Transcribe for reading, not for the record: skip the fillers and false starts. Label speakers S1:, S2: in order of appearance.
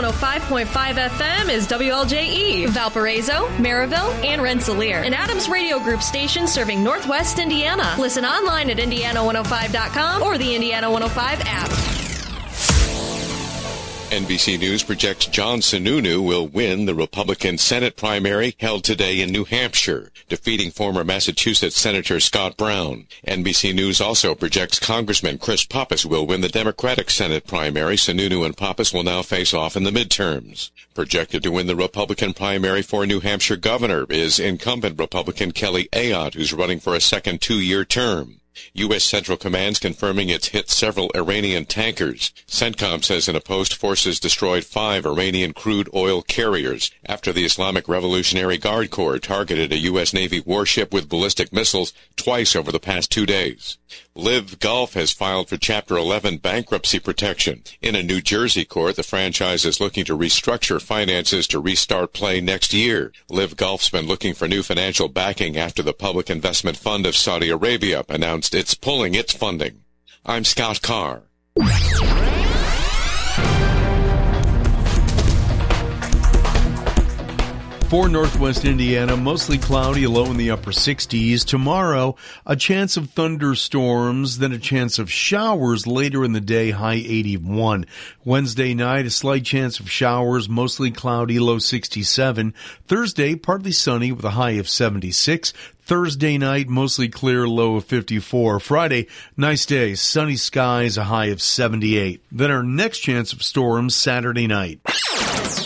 S1: 105.5 FM is WLJE, Valparaiso, Maryville, and Rensselaer, an Adams Radio Group station serving Northwest Indiana. Listen online at Indiana105.com or the Indiana 105 app.
S2: NBC News projects John Sununu will win the Republican Senate primary held today in New Hampshire, defeating former Massachusetts Senator Scott Brown. NBC News also projects Congressman Chris Pappas will win the Democratic Senate primary. Sununu and Pappas will now face off in the midterms. Projected to win the Republican primary for New Hampshire governor is incumbent Republican Kelly Ayotte, who's running for a second two-year term. U.S. Central Command's confirming it's hit several Iranian tankers. CENTCOM says in a post forces destroyed 5 Iranian crude oil carriers after the Islamic Revolutionary Guard Corps targeted a U.S. Navy warship with ballistic missiles twice over the past 2 days. Live Golf has filed for Chapter 11 bankruptcy protection. In a New Jersey court, the franchise is looking to restructure finances to restart play next year. Live Golf's been looking for new financial backing after the Public Investment Fund of Saudi Arabia announced it's pulling its funding. I'm Scott Carr.
S3: For Northwest Indiana, mostly cloudy, a low in the upper 60s. Tomorrow, a chance of thunderstorms, then a chance of showers later in the day, high 81. Wednesday night, a slight chance of showers, mostly cloudy, low 67. Thursday, partly sunny with a high of 76. Thursday night, mostly clear, low of 54. Friday, nice day, sunny skies, a high of 78. Then our next chance of storms, Saturday night.